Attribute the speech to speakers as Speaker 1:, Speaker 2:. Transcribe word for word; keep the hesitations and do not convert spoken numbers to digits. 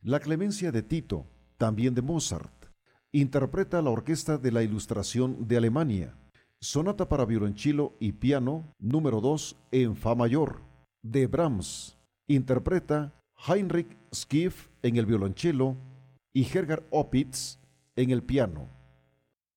Speaker 1: La Clemencia de Tito, también de Mozart. Interpreta la Orquesta de la Ilustración de Alemania. Sonata para violonchelo y piano número dos en fa mayor, de Brahms. Interpreta Heinrich Schiff en el violonchelo y Hergar Opitz en el piano.